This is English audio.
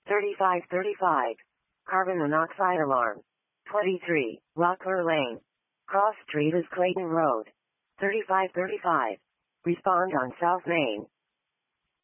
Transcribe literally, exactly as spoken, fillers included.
thirty-five thirty-five. Carbon monoxide alarm. twenty-three. Rockler Lane. Cross Street is Clayton Road. thirty-five thirty-five. Respond on South Main.